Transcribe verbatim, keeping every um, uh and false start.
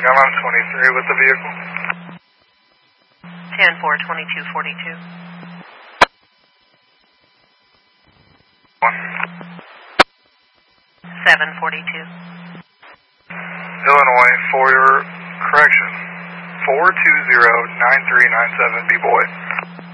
I'm on twenty-three with the vehicle. ten four, twenty-two forty-two. One. seven forty-two. Illinois, for your correction. four two zero nine three nine seven, B-Boy.